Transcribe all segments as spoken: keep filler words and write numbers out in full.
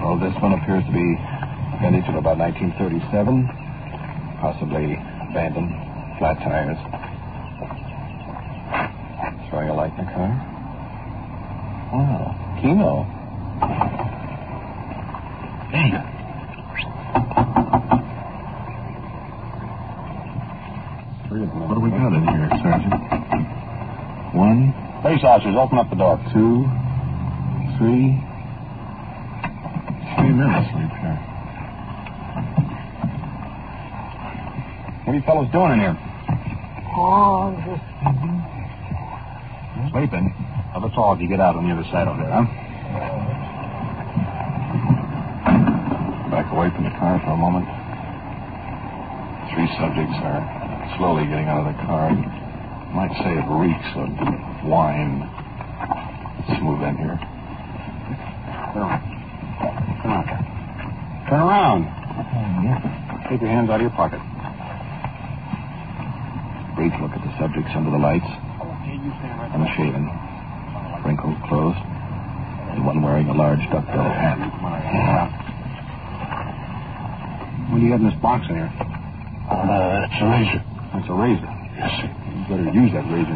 Well, this one appears to be vintage of about nineteen thirty-seven, possibly abandoned, flat tires. Showing a light in the car. Wow, Kino. Hey. What do we got in here, Sergeant? One. Police officers, open up the door. Two. Three. Three men asleep here. What are you fellows doing in here? Oh, just... Sleeping? Well, let's all of you get out on the other side over there, huh? Back away from the car for a moment. Three subjects are slowly getting out of the car. You might say it reeks of wine. Let's move in here. Come on. Come on. Turn around. Take your hands out of your pocket. Brief look at the subjects under the lights. And a shaven, wrinkled clothes, and one wearing a large duckbill hat. What do you have in this box in here? Uh, it's a razor. That's a razor. Yes, sir. You better use that razor.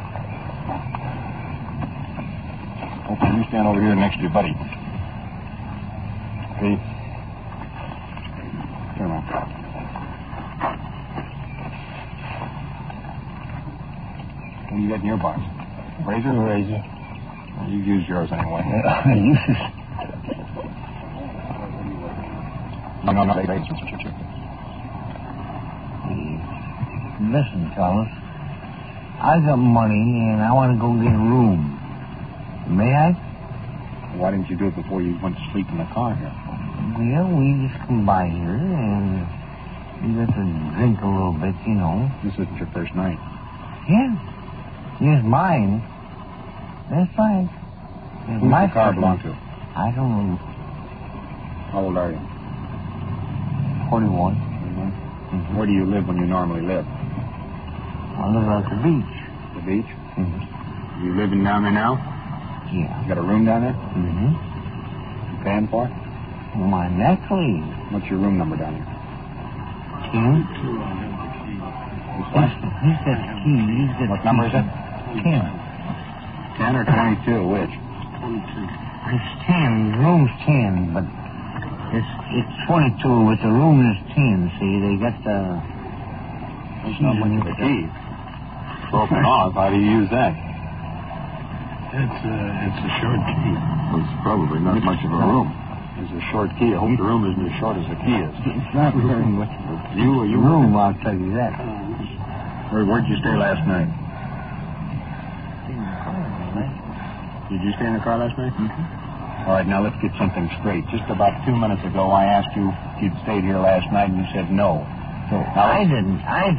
Okay, you stand over here next to your buddy. Okay. Turn around. What do you got in your box? Razor? A razor. Well, you used yours anyway. I use it. No, no, no. Listen, fellas. I got money and I want to go get a room. May I? Why didn't you do it before you went to sleep in the car here? Well, we just come by here and we got to drink a little bit, you know. This isn't your first night. Yeah. It's mine. That's fine. It's Who's my the car fucking- belong to? I don't know. How old are you? forty-one. Mm-hmm. Where do you live when you normally live? I live at the beach. The beach? Mm-hmm. You living down there now? Yeah. You got a room down there? Mm-hmm. You paying for it? My necklace. What's your room number down here? Ten. This He's, one? he's got the key. He's got What number is it? Ten. Ten or twenty-two? Which? It's ten. The room's ten, but it's it's twenty-two, but the room is ten. See, they got the key. The key. Broken off. How do you use that? It's a, it's a short key. Well, it's probably not much of a room. It's a short key. I hope the room isn't as short as the key is. It's not very much of a You or you room, I'll tell you that. Where, where'd you stay last night? Did you stay in the car last night? Mm-hmm. All right, now let's get something straight. Just about two minutes ago, I asked you if you'd stayed here last night, and you said no. So, now I didn't. I